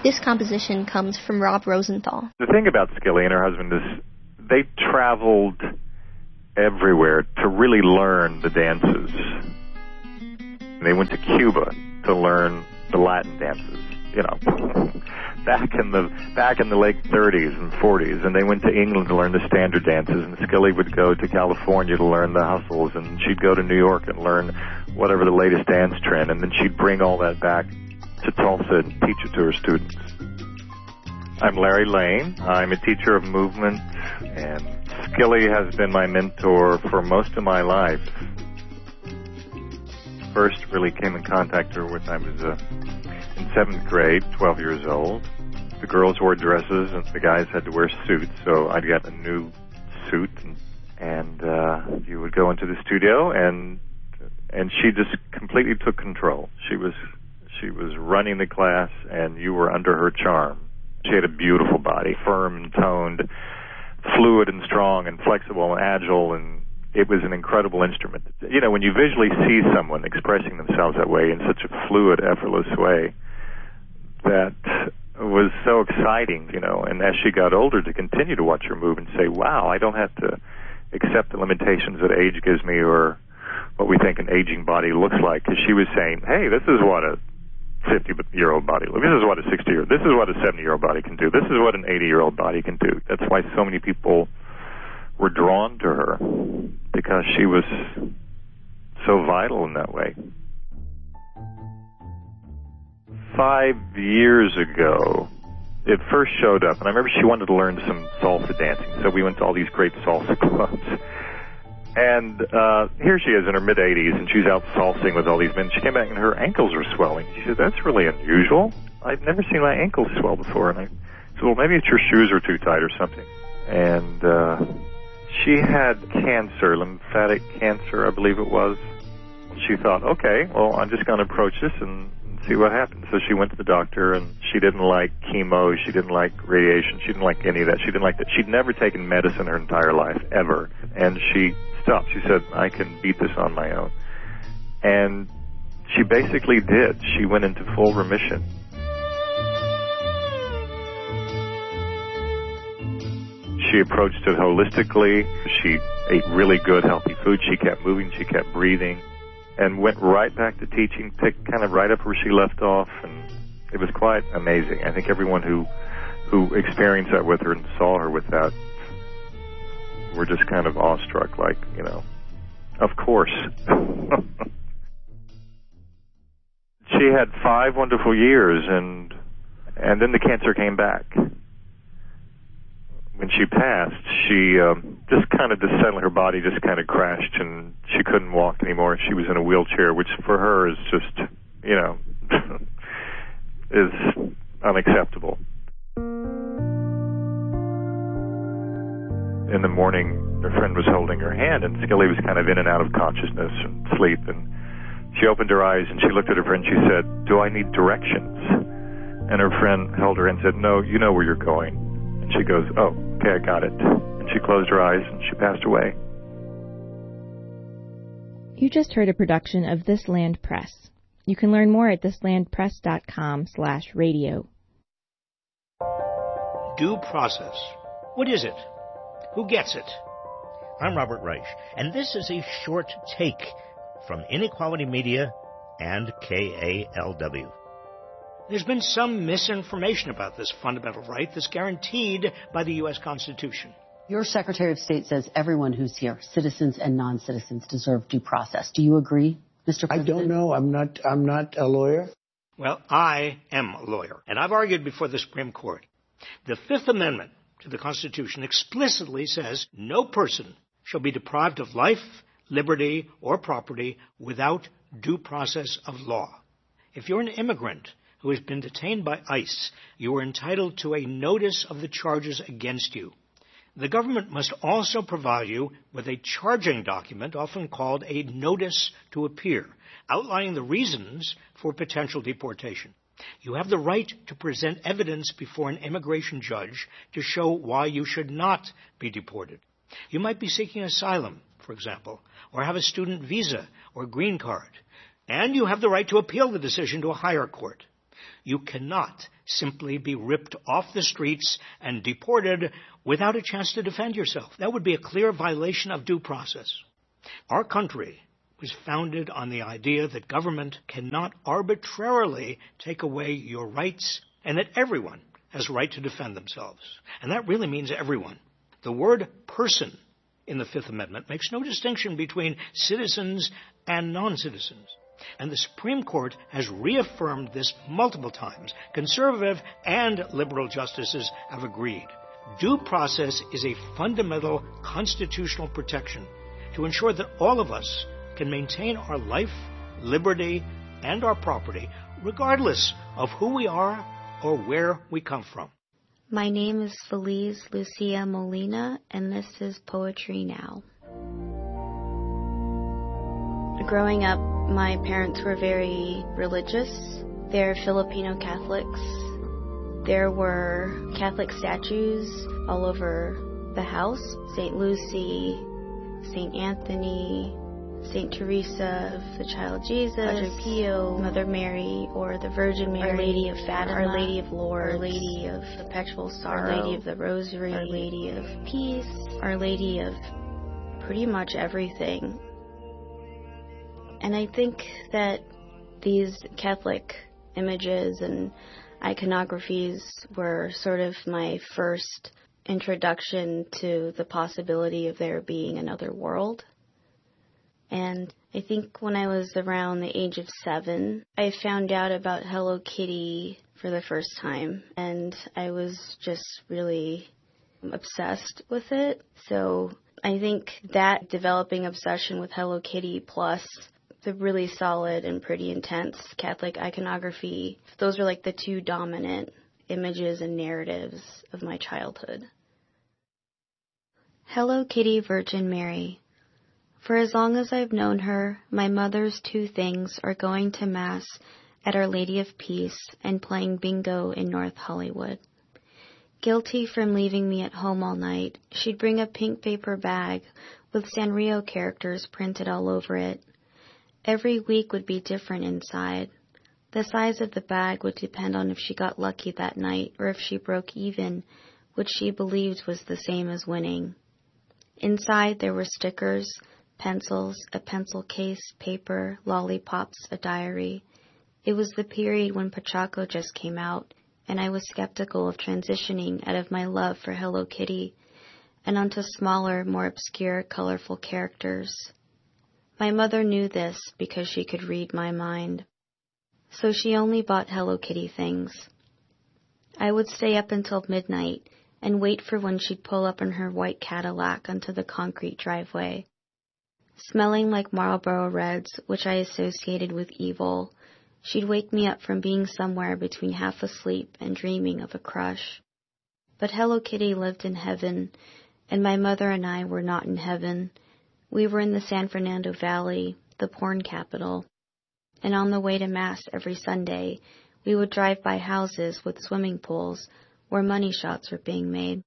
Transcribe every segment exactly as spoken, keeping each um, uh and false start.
This composition comes from Rob Rosenthal. The thing about Skilly and her husband is they traveled everywhere to really learn the dances. They went to Cuba to learn the Latin dances, you know, back in the back in the late thirties and forties, and they went to England to learn the standard dances, and Skilly would go to California to learn the hustles, and she'd go to New York and learn whatever the latest dance trend, and then she'd bring all that back to Tulsa and teach it to her students. I'm Larry Lane. I'm a teacher of movement, and Skilly has been my mentor for most of my life. First really came in contact with her when I was uh, in seventh grade, twelve years old. The girls wore dresses and the guys had to wear suits, so I'd get a new suit, and, and uh, you would go into the studio, and and she just completely took control. She was she was running the class, and you were under her charm. She had a beautiful body, firm and toned, fluid and strong and flexible and agile, and it was an incredible instrument. You know, when you visually see someone expressing themselves that way in such a fluid, effortless way, that was so exciting, you know. And as she got older, to continue to watch her move and say, wow, I don't have to accept the limitations that age gives me or what we think an aging body looks like, because she was saying, hey, this is what a fifty-year-old body looks. This is what a sixty-year-old, this is what a seventy-year-old body can do. This is what an eighty-year-old body can do. That's why so many people were drawn to her, because she was so vital in that way. Five years ago, it first showed up, and I remember she wanted to learn some salsa dancing, so we went to all these great salsa clubs. And uh, here she is in her mid-eighties, and she's out salsing with all these men. She came back, and her ankles were swelling. She said, that's really unusual. I've never seen my ankles swell before. And I said, well, maybe it's your shoes are too tight or something. And uh, she had cancer, lymphatic cancer, I believe it was. She thought, okay, well, I'm just going to approach this and see what happens. So she went to the doctor, and she didn't like chemo, she didn't like radiation, she didn't like any of that. She didn't like that. She'd never taken medicine her entire life, ever. And she stopped. She said, I can beat this on my own. And she basically did. She went into full remission. She approached it holistically. She ate really good, healthy food. She kept moving. She kept breathing. And went right back to teaching, picked kind of right up where she left off, and it was quite amazing. I think everyone who who experienced that with her and saw her with that were just kind of awestruck, like, you know, of course. She had five wonderful years, and and then the cancer came back. When she passed, she um, just kind of dissettled, her body just kind of crashed, and she couldn't walk anymore. She was in a wheelchair, which for her is just, you know, is unacceptable. In the morning, her friend was holding her hand, and Skilly was kind of in and out of consciousness and sleep, and she opened her eyes, and she looked at her friend, and she said, do I need directions? And her friend held her and said, no, you know where you're going. And she goes, oh, okay, I got it. And she closed her eyes, and she passed away. You just heard a production of This Land Press. You can learn more at thislandpress.com slash radio. Due process. What is it? Who gets it? I'm Robert Reich, and this is a short take from Inequality Media and K A L W. There's been some misinformation about this fundamental right that's guaranteed by the U S Constitution. Your Secretary of State says everyone who's here, citizens and non-citizens, deserve due process. Do you agree, Mister President? I don't know. I'm not, I'm not a lawyer. Well, I am a lawyer, and I've argued before the Supreme Court. The Fifth Amendment to the Constitution explicitly says no person shall be deprived of life, liberty, or property without due process of law. If you're an immigrant who has been detained by ICE, you are entitled to a notice of the charges against you. The government must also provide you with a charging document, often called a notice to appear, outlining the reasons for potential deportation. You have the right to present evidence before an immigration judge to show why you should not be deported. You might be seeking asylum, for example, or have a student visa or green card, and you have the right to appeal the decision to a higher court. You cannot simply be ripped off the streets and deported without a chance to defend yourself. That would be a clear violation of due process. Our country was founded on the idea that government cannot arbitrarily take away your rights and that everyone has a right to defend themselves. And that really means everyone. The word person in the Fifth Amendment makes no distinction between citizens and non-citizens. And the Supreme Court has reaffirmed this multiple times. Conservative and liberal justices have agreed. Due process is a fundamental constitutional protection to ensure that all of us can maintain our life, liberty, and our property, regardless of who we are or where we come from. My name is Feliz Lucia Molina, and this is Poetry Now. Growing up, my parents were very religious. They're Filipino Catholics. There were Catholic statues all over the house. Saint Lucy, Saint Anthony, Saint Teresa of the Child Jesus, Padre Pio, Mother Mary, or the Virgin Mary, Our Lady of Fatima, Our Lady of Lourdes, Our Lady of Perpetual Sorrow, Our Lady of the Rosary, Our Lady of Peace, Our Lady of pretty much everything. And I think that these Catholic images and iconographies were sort of my first introduction to the possibility of there being another world. And I think when I was around the age of seven, I found out about Hello Kitty for the first time. And I was just really obsessed with it. So I think that developing obsession with Hello Kitty plus the really solid and pretty intense Catholic iconography, those were like the two dominant images and narratives of my childhood. Hello Kitty Virgin Mary. For as long as I've known her, my mother's two things are going to Mass at Our Lady of Peace and playing bingo in North Hollywood. Guilty from leaving me at home all night, she'd bring a pink paper bag with Sanrio characters printed all over it. Every week would be different inside. The size of the bag would depend on if she got lucky that night or if she broke even, which she believed was the same as winning. Inside there were stickers, pencils, a pencil case, paper, lollipops, a diary. It was the period when Pachaco just came out, and I was skeptical of transitioning out of my love for Hello Kitty and onto smaller, more obscure, colorful characters. My mother knew this because she could read my mind. So she only bought Hello Kitty things. I would stay up until midnight and wait for when she'd pull up in her white Cadillac onto the concrete driveway. Smelling like Marlboro Reds, which I associated with evil, she'd wake me up from being somewhere between half asleep and dreaming of a crush. But Hello Kitty lived in heaven, and my mother and I were not in heaven. We were in the San Fernando Valley, the porn capital, and on the way to Mass every Sunday, we would drive by houses with swimming pools where money shots were being made.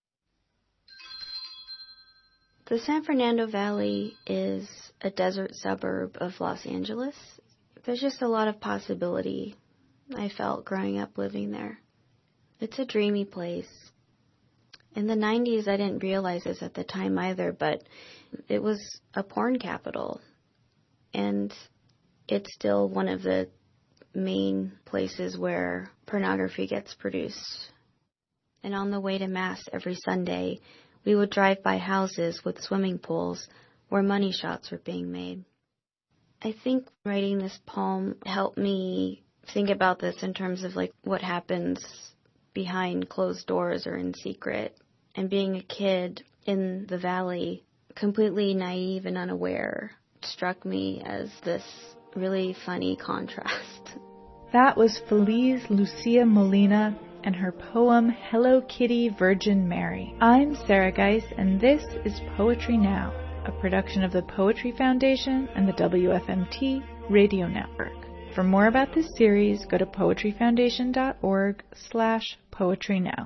The San Fernando Valley is a desert suburb of Los Angeles. There's just a lot of possibility, I felt, growing up living there. It's a dreamy place. In the nineties, I didn't realize this at the time either, but it was a porn capital, and it's still one of the main places where pornography gets produced. And on the way to Mass every Sunday, we would drive by houses with swimming pools where money shots were being made. I think writing this poem helped me think about this in terms of like what happens behind closed doors or in secret. And being a kid in the valley, completely naive and unaware, struck me as this really funny contrast. That was Feliz Lucia Molina and her poem Hello Kitty Virgin Mary. I'm Sarah Geis, and this is Poetry Now, a production of the Poetry Foundation and the W F M T Radio Network. For more about this series, go to poetryfoundation.org slash poetrynow.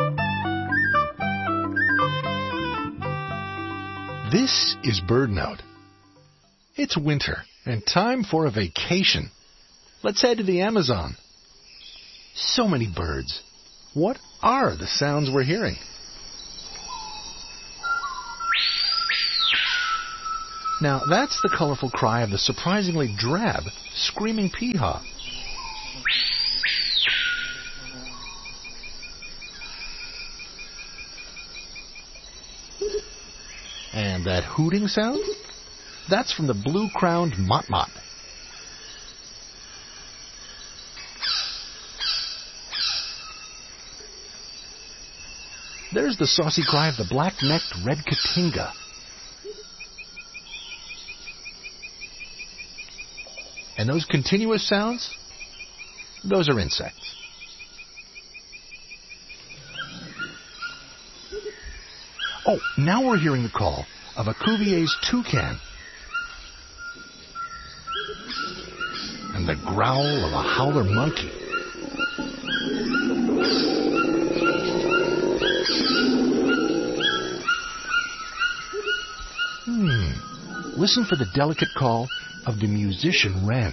This is BirdNote. It's winter and time for a vacation. Let's head to the Amazon. So many birds. What are the sounds we're hearing? Now, that's the colorful cry of the surprisingly drab screaming peahaw. And that hooting sound? That's from the blue-crowned motmot. There's the saucy cry of the black-necked red cotinga. And those continuous sounds? Those are insects. Oh, now we're hearing the call of a Cuvier's toucan. And the growl of a howler monkey. Hmm. Listen for the delicate call of the musician wren.